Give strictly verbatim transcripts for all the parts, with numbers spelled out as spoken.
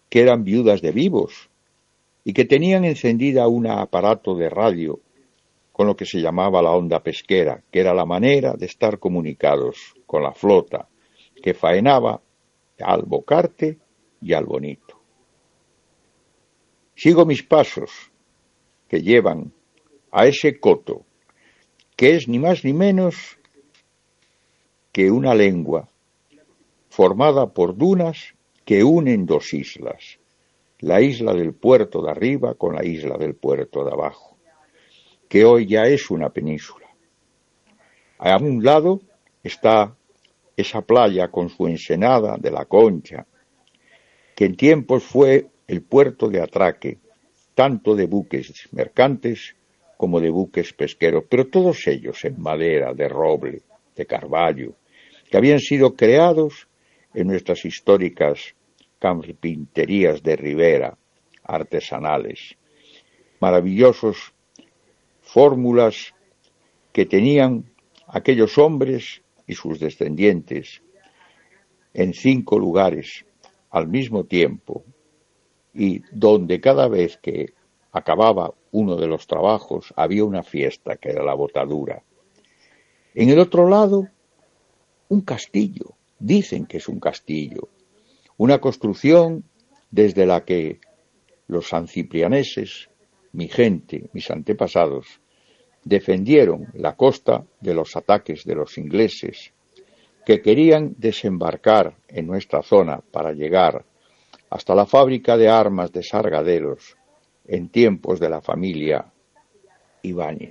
que eran viudas de vivos y que tenían encendida un aparato de radio con lo que se llamaba la onda pesquera, que era la manera de estar comunicados con la flota que faenaba al Bocarte y al Bonito. Sigo mis pasos, que llevan a ese coto, que es ni más ni menos que una lengua formada por dunas que unen dos islas, la isla del puerto de arriba con la isla del puerto de abajo, que hoy ya es una península. A un lado está esa playa con su ensenada de la Concha, que en tiempos fue el puerto de atraque, tanto de buques mercantes como de buques pesqueros, pero todos ellos en madera, de roble, de carvalho, que habían sido creados en nuestras históricas carpinterías de ribera, artesanales, maravillosos fórmulas que tenían aquellos hombres y sus descendientes en cinco lugares al mismo tiempo, y donde cada vez que acababa uno de los trabajos había una fiesta que era la botadura. En el otro lado, un castillo, dicen que es un castillo, una construcción desde la que los sanciprianeses, mi gente, mis antepasados, defendieron la costa de los ataques de los ingleses, que querían desembarcar en nuestra zona para llegar hasta la fábrica de armas de Sargaderos en tiempos de la familia Ibáñez.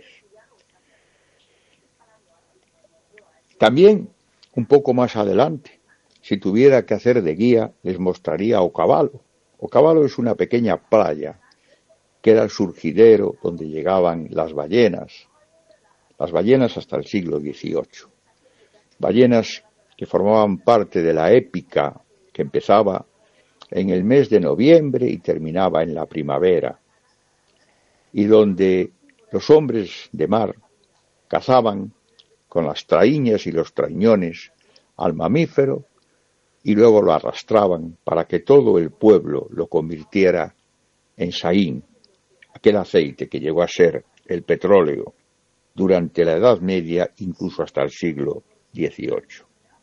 También, un poco más adelante, si tuviera que hacer de guía, les mostraría Ocavalo. Ocavalo es una pequeña playa que era el surgidero donde llegaban las ballenas, las ballenas hasta el siglo dieciocho. Ballenas que formaban parte de la épica que empezaba en el mes de noviembre y terminaba en la primavera, y donde los hombres de mar cazaban con las traíñas y los traiñones al mamífero y luego lo arrastraban para que todo el pueblo lo convirtiera en saín, aquel aceite que llegó a ser el petróleo durante la Edad Media, incluso hasta el siglo dieciocho.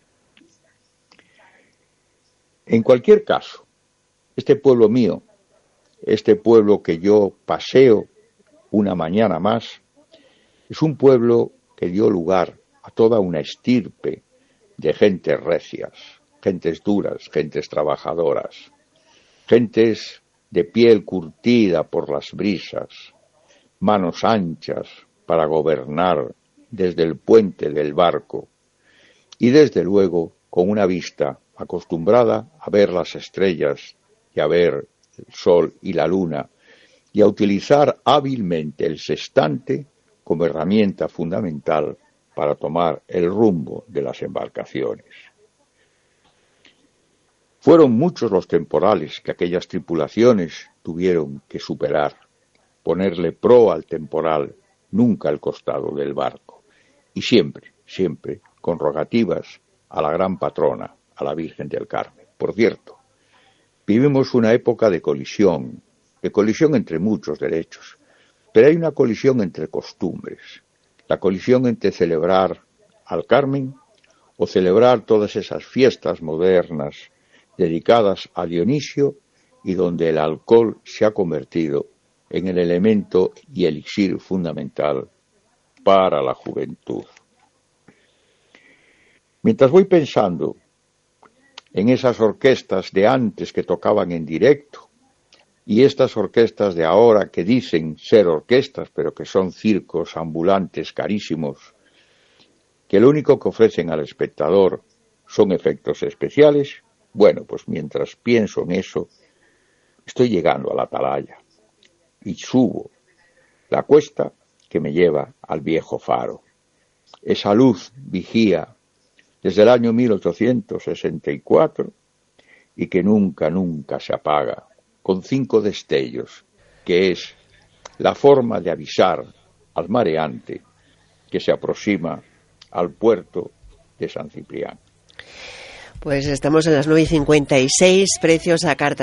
En cualquier caso, este pueblo mío, este pueblo que yo paseo una mañana más, es un pueblo que dio lugar a toda una estirpe de gentes recias, gentes duras, gentes trabajadoras, gentes de piel curtida por las brisas, manos anchas para gobernar desde el puente del barco y desde luego con una vista acostumbrada a ver las estrellas y a ver el sol y la luna y a utilizar hábilmente el sextante como herramienta fundamental para tomar el rumbo de las embarcaciones. Fueron muchos los temporales que aquellas tripulaciones tuvieron que superar, ponerle proa al temporal, nunca al costado del barco, y siempre, siempre con rogativas a la gran patrona, a la Virgen del Carmen. Por cierto, vivimos una época de colisión, de colisión entre muchos derechos, pero hay una colisión entre costumbres, la colisión entre celebrar al Carmen o celebrar todas esas fiestas modernas dedicadas a Dionisio y donde el alcohol se ha convertido en el elemento y elixir fundamental para la juventud. Mientras voy pensando en esas orquestas de antes que tocaban en directo y estas orquestas de ahora que dicen ser orquestas pero que son circos ambulantes carísimos, que lo único que ofrecen al espectador son efectos especiales, bueno, pues mientras pienso en eso, estoy llegando a la atalaya y subo la cuesta que me lleva al viejo faro. Esa luz vigía desde el año mil ochocientos sesenta y cuatro y que nunca, nunca se apaga, con cinco destellos, que es la forma de avisar al mareante que se aproxima al puerto de San Ciprián. Pues estamos en las nueve y cincuenta y seis, precios a carta